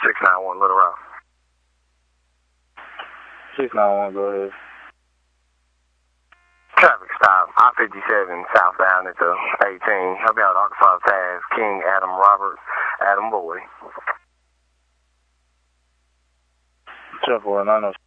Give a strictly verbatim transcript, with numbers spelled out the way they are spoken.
six nine one Little Rock. six nine one, go ahead. Traffic stop, I fifty-seven southbound into eighteen. Help me out, Arkansas Task, King Adam Roberts, Adam Boy. Traffic nine oh